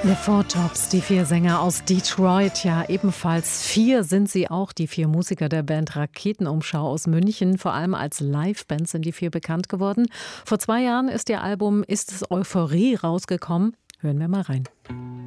The Four Tops, die 4 Sänger aus Detroit, ja ebenfalls 4 sind sie auch, die 4 Musiker der Band Raketenumschau aus München. Vor allem als Liveband sind die 4 bekannt geworden. Vor 2 Jahren ist ihr Album Ist es Euphorie rausgekommen. Hören wir mal rein.